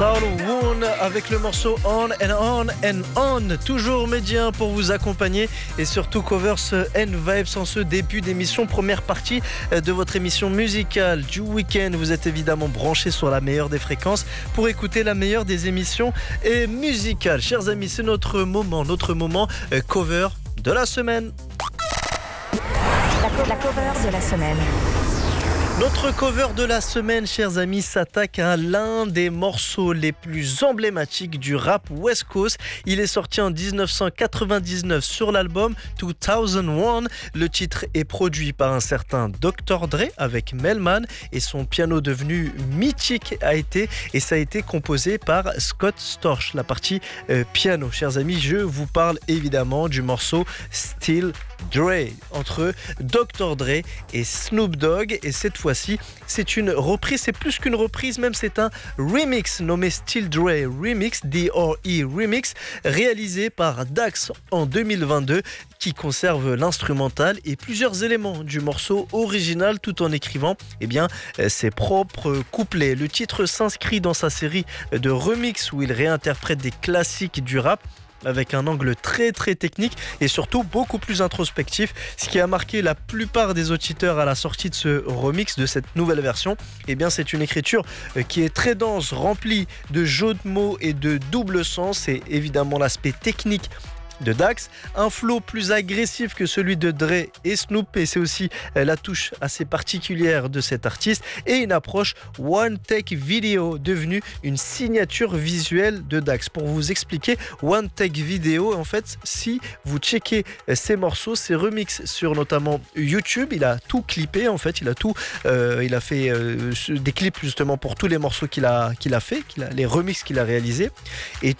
Woon avec le morceau On and On and On. Toujours médien pour vous accompagner et surtout Covers and Vibes en ce début d'émission, première partie de votre émission musicale du week-end. Vous êtes évidemment branchés sur la meilleure des fréquences pour écouter la meilleure des émissions musicales. Chers amis, c'est notre moment cover de la semaine. La cover de la semaine. Notre cover de la semaine, chers amis, s'attaque à l'un des morceaux les plus emblématiques du rap West Coast. Il est sorti en 1999 sur l'album 2001. Le titre est produit par un certain Dr. Dre avec Melman et son piano devenu mythique ça a été composé par Scott Storch, la partie piano. Chers amis, je vous parle évidemment du morceau Still Dre entre Dr. Dre et Snoop Dogg, et cette fois-ci c'est une reprise, c'est plus qu'une reprise même, c'est un remix nommé Still Dre Remix, D.R.E. Remix, réalisé par Dax en 2022, qui conserve l'instrumental et plusieurs éléments du morceau original tout en écrivant ses propres couplets. Le titre s'inscrit dans sa série de remix où il réinterprète des classiques du rap avec un angle très très technique et surtout beaucoup plus introspectif. Ce qui a marqué la plupart des auditeurs à la sortie de ce remix, de cette nouvelle version, c'est une écriture qui est très dense, remplie de jeux de mots et de double sens, et évidemment l'aspect technique de Dax, un flow plus agressif que celui de Dre et Snoop, et c'est aussi la touche assez particulière de cet artiste, et une approche One Take Video devenue une signature visuelle de Dax. Pour vous expliquer, One Take Video, en fait, si vous checkez ces morceaux, ces remixes sur notamment YouTube, il a tout clippé, en fait, il a fait des clips justement pour tous les morceaux qu'il a fait, les remixes qu'il a réalisés, et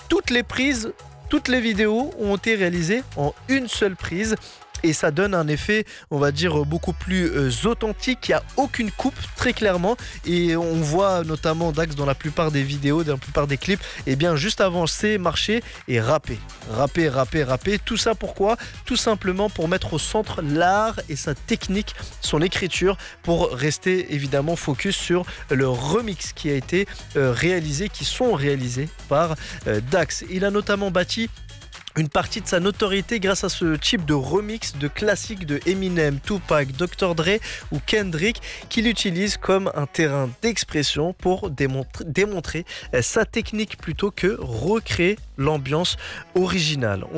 toutes les vidéos ont été réalisées en une seule prise. Et ça donne un effet, on va dire, beaucoup plus authentique. Il n'y a aucune coupe, très clairement. Et on voit notamment Dax dans la plupart des vidéos, dans la plupart des clips, juste avancer, marcher et rapper. Tout ça pourquoi ? Tout simplement pour mettre au centre l'art et sa technique, son écriture, pour rester évidemment focus sur le remix qui a été qui sont réalisés par Dax. Il a notamment bâti une partie de sa notoriété grâce à ce type de remix de classiques de Eminem, Tupac, Dr. Dre ou Kendrick, qu'il utilise comme un terrain d'expression pour démontrer sa technique plutôt que recréer l'ambiance originale.